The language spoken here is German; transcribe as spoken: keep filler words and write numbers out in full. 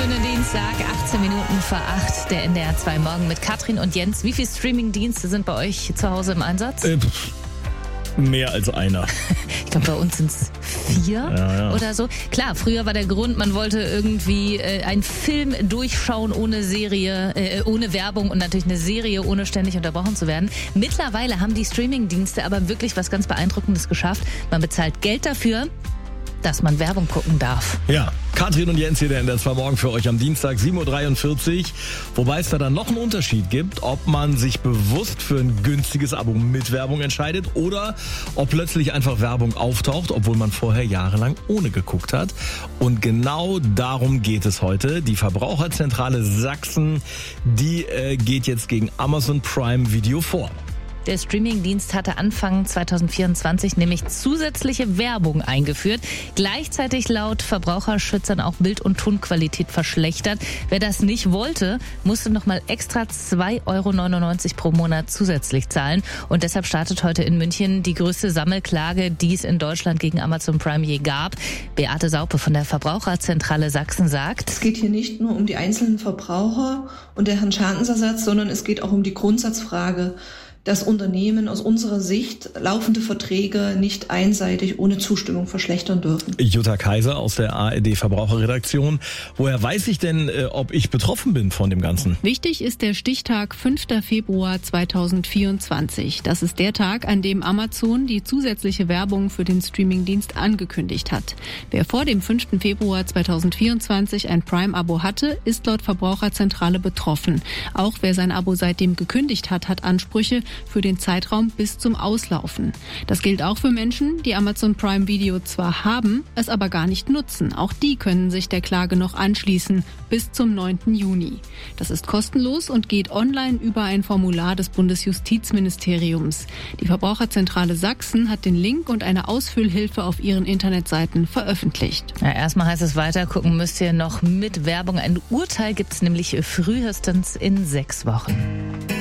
wunderschönen Dienstag, achtzehn Minuten vor acht, der N D R zwei Morgen mit Katrin und Jens. Wie viele Streaming-Dienste sind bei euch zu Hause im Einsatz? Äh, pff, mehr als einer. Ich glaube, bei uns sind es vier ja, ja. oder so. Klar, früher war der Grund, man wollte irgendwie äh, einen Film durchschauen ohne Serie, äh, ohne Werbung und natürlich eine Serie, ohne ständig unterbrochen zu werden. Mittlerweile haben die Streaming-Dienste aber wirklich was ganz Beeindruckendes geschafft. Man bezahlt Geld dafür, dass man Werbung gucken darf. Ja, Katrin und Jens hier, der N D R zwei Morgen für euch am Dienstag, sieben Uhr dreiundvierzig. Wobei es da dann noch einen Unterschied gibt, ob man sich bewusst für ein günstiges Abo mit Werbung entscheidet oder ob plötzlich einfach Werbung auftaucht, obwohl man vorher jahrelang ohne geguckt hat. Und genau darum geht es heute. Die Verbraucherzentrale Sachsen, die äh, geht jetzt gegen Amazon Prime Video vor. Der Streamingdienst hatte Anfang zwanzig vierundzwanzig nämlich zusätzliche Werbung eingeführt, gleichzeitig laut Verbraucherschützern auch Bild- und Tonqualität verschlechtert. Wer das nicht wollte, musste nochmal extra zwei Euro neunundneunzig pro Monat zusätzlich zahlen. Und deshalb startet heute in München die größte Sammelklage, die es in Deutschland gegen Amazon Prime je gab. Beate Saupe von der Verbraucherzentrale Sachsen sagt: Es geht hier nicht nur um die einzelnen Verbraucher und deren Schadensersatz, sondern es geht auch um die Grundsatzfrage, dass Unternehmen aus unserer Sicht laufende Verträge nicht einseitig ohne Zustimmung verschlechtern dürfen. Jutta Kaiser aus der A R D Verbraucherredaktion. Woher weiß ich denn, ob ich betroffen bin von dem Ganzen? Wichtig ist der Stichtag fünfter Februar zweitausendvierundzwanzig. Das ist der Tag, an dem Amazon die zusätzliche Werbung für den Streamingdienst angekündigt hat. Wer vor dem fünften Februar zweitausendvierundzwanzig ein Prime-Abo hatte, ist laut Verbraucherzentrale betroffen. Auch wer sein Abo seitdem gekündigt hat, hat Ansprüche für den Zeitraum bis zum Auslaufen. Das gilt auch für Menschen, die Amazon Prime Video zwar haben, es aber gar nicht nutzen. Auch die können sich der Klage noch anschließen bis zum neunten Juni. Das ist kostenlos und geht online über ein Formular des Bundesjustizministeriums. Die Verbraucherzentrale Sachsen hat den Link und eine Ausfüllhilfe auf ihren Internetseiten veröffentlicht. Ja, erstmal heißt es weiter gucken müsst ihr noch mit Werbung. Ein Urteil gibt es nämlich frühestens in sechs Wochen.